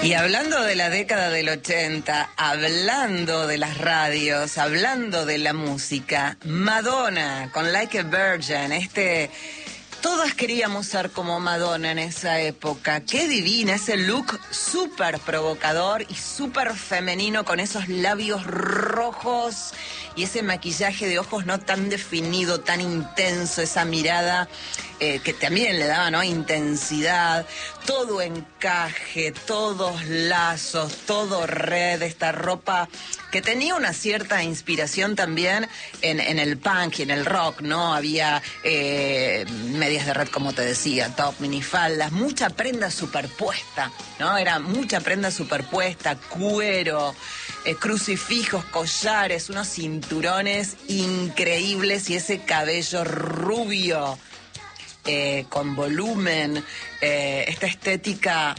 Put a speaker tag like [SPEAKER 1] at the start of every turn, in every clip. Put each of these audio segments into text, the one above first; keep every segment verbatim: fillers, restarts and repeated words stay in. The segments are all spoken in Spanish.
[SPEAKER 1] Y hablando de la década del ochenta, hablando de las radios, hablando de la música, Madonna con Like a Virgin, este... Todas queríamos ser como Madonna en esa época. Qué divina, ese look súper provocador y súper femenino con esos labios rojos y ese maquillaje de ojos no tan definido, tan intenso, esa mirada eh, que también le daba, ¿no?, intensidad. Todo encaje, todos lazos, todo red, esta ropa que tenía una cierta inspiración también en, en el punk y en el rock, ¿no? Había eh, medias de red, como te decía, top, minifaldas, mucha prenda superpuesta, ¿no? Era mucha prenda superpuesta, cuero, eh, crucifijos, collares, unos cinturones increíbles y ese cabello rubio eh, con volumen, eh, esta estética,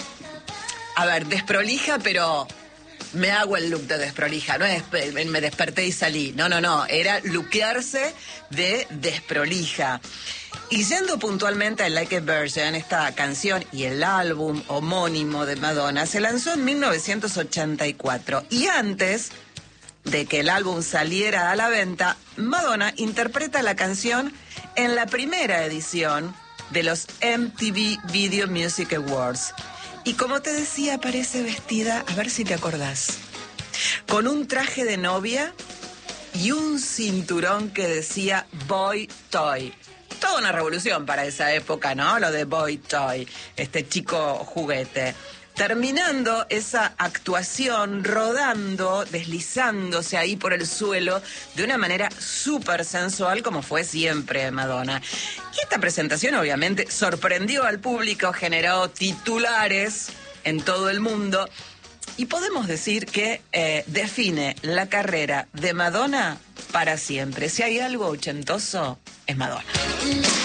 [SPEAKER 1] a ver, desprolija, pero... me hago el look de desprolija, no es me desperté y salí, no, no, no, era lookearse de desprolija. Y yendo puntualmente a Like a Virgin, esta canción y el álbum homónimo de Madonna se lanzó en mil novecientos ochenta y cuatro. Y antes de que el álbum saliera a la venta, Madonna interpreta la canción en la primera edición de los M T V Video Music Awards. Y como te decía, aparece vestida, a ver si te acordás, con un traje de novia y un cinturón que decía Boy Toy. Toda una revolución para esa época, ¿no? Lo de Boy Toy, este chico juguete. Terminando esa actuación, rodando, deslizándose ahí por el suelo de una manera súper sensual, como fue siempre Madonna. Y esta presentación obviamente sorprendió al público, generó titulares en todo el mundo y podemos decir que eh, define la carrera de Madonna para siempre. Si hay algo ochentoso, es Madonna.